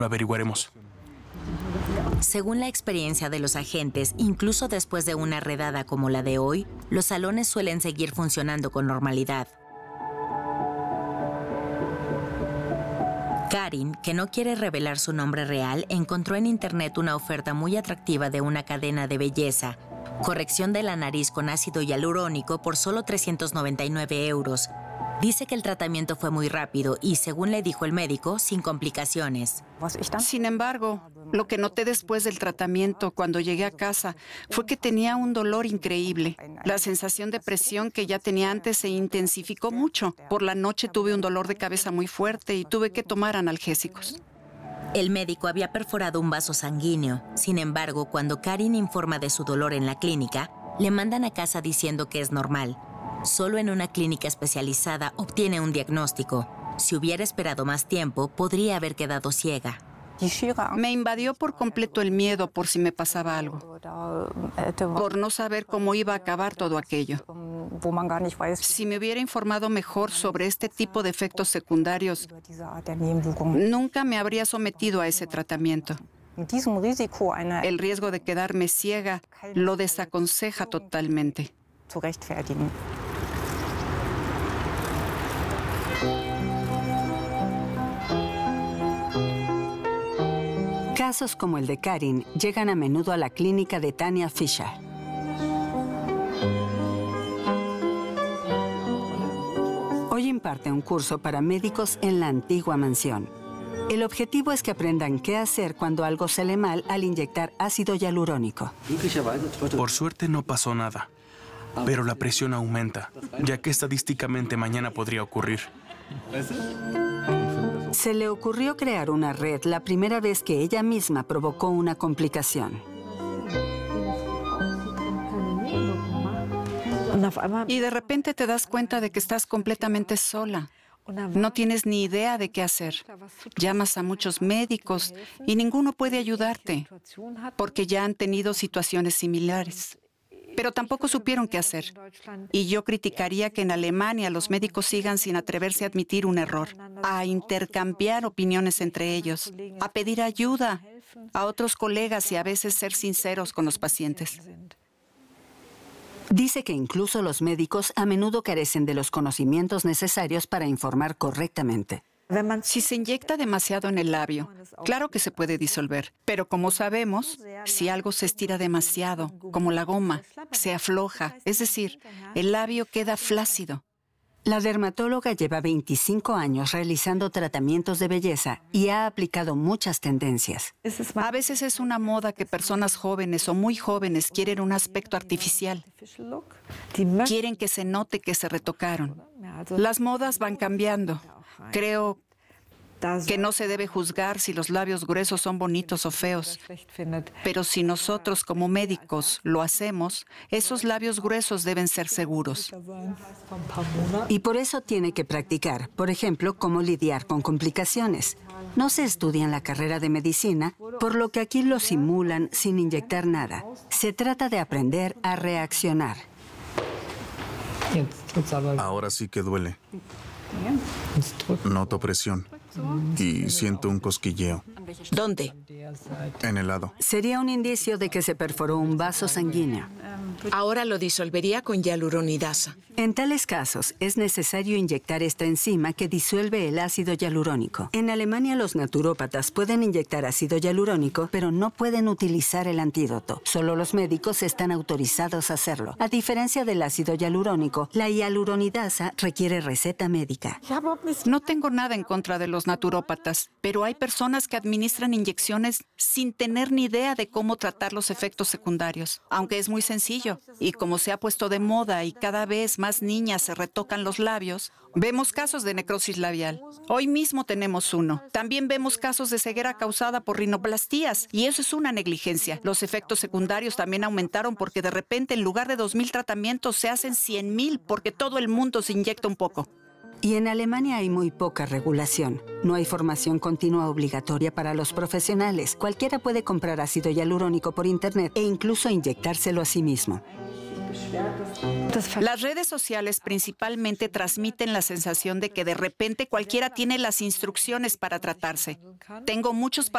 Lo averiguaremos. Según la experiencia de los agentes, incluso después de una redada como la de hoy, los salones suelen seguir funcionando con normalidad. Karin, que no quiere revelar su nombre real, encontró en internet una oferta muy atractiva de una cadena de belleza. Corrección de la nariz con ácido hialurónico por solo 399 euros. Dice que el tratamiento fue muy rápido y, según le dijo el médico, sin complicaciones. Sin embargo, lo que noté después del tratamiento, cuando llegué a casa, fue que tenía un dolor increíble. La sensación de presión que ya tenía antes se intensificó mucho. Por la noche tuve un dolor de cabeza muy fuerte y tuve que tomar analgésicos. El médico había perforado un vaso sanguíneo. Sin embargo, cuando Karin informa de su dolor en la clínica, le mandan a casa diciendo que es normal. Solo en una clínica especializada obtiene un diagnóstico. Si hubiera esperado más tiempo, podría haber quedado ciega. Me invadió por completo el miedo por si me pasaba algo, por no saber cómo iba a acabar todo aquello. Si me hubiera informado mejor sobre este tipo de efectos secundarios, nunca me habría sometido a ese tratamiento. El riesgo de quedarme ciega lo desaconseja totalmente. Casos como el de Karin llegan a menudo a la clínica de Tanya Fisher. Hoy imparte un curso para médicos en la antigua mansión. El objetivo es que aprendan qué hacer cuando algo sale mal al inyectar ácido hialurónico. Por suerte no pasó nada, pero la presión aumenta, ya que estadísticamente mañana podría ocurrir. Se le ocurrió crear una red la primera vez que ella misma provocó una complicación. Y de repente te das cuenta de que estás completamente sola. No tienes ni idea de qué hacer. Llamas a muchos médicos y ninguno puede ayudarte porque ya han tenido situaciones similares. Pero tampoco supieron qué hacer. Y yo criticaría que en Alemania los médicos sigan sin atreverse a admitir un error, a intercambiar opiniones entre ellos, a pedir ayuda a otros colegas y a veces ser sinceros con los pacientes. Dice que incluso los médicos a menudo carecen de los conocimientos necesarios para informar correctamente. Si se inyecta demasiado en el labio, claro que se puede disolver, pero como sabemos, si algo se estira demasiado, como la goma, se afloja, es decir, el labio queda flácido. La dermatóloga lleva 25 años realizando tratamientos de belleza y ha aplicado muchas tendencias. A veces es una moda que personas jóvenes o muy jóvenes quieren un aspecto artificial. Quieren que se note que se retocaron. Las modas van cambiando. Creo que no se debe juzgar si los labios gruesos son bonitos o feos. Pero si nosotros como médicos lo hacemos, esos labios gruesos deben ser seguros. Y por eso tiene que practicar, por ejemplo, cómo lidiar con complicaciones. No se estudia en la carrera de medicina, por lo que aquí lo simulan sin inyectar nada. Se trata de aprender a reaccionar. Ahora sí que duele. Noto presión y siento un cosquilleo. ¿Dónde? En el lado. Sería un indicio de que se perforó un vaso sanguíneo. Ahora lo disolvería con hialuronidasa. En tales casos, es necesario inyectar esta enzima que disuelve el ácido hialurónico. En Alemania, los naturópatas pueden inyectar ácido hialurónico, pero no pueden utilizar el antídoto. Solo los médicos están autorizados a hacerlo. A diferencia del ácido hialurónico, la hialuronidasa requiere receta médica. No tengo nada en contra de los naturópatas, pero hay personas que administran inyecciones sin tener ni idea de cómo tratar los efectos secundarios, aunque es muy sencillo. Y como se ha puesto de moda y cada vez más niñas se retocan los labios, vemos casos de necrosis labial. Hoy mismo tenemos uno. También vemos casos de ceguera causada por rinoplastías, y eso es una negligencia. Los efectos secundarios también aumentaron porque de repente en lugar de 2,000 tratamientos se hacen 100,000 porque todo el mundo se inyecta un poco. Y en Alemania hay muy poca regulación. No hay formación continua obligatoria para los profesionales. Cualquiera puede comprar ácido hialurónico por internet e incluso inyectárselo a sí mismo. Las redes sociales principalmente transmiten la sensación de que de repente cualquiera tiene las instrucciones para tratarse. Tengo muchos